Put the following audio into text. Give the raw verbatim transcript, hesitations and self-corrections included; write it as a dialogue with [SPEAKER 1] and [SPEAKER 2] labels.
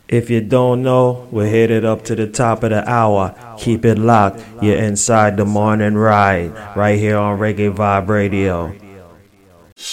[SPEAKER 1] If you don't know, we're headed up to the top of the hour. Keep it locked. You're inside the morning ride, right here on Reggae Vibe Radio.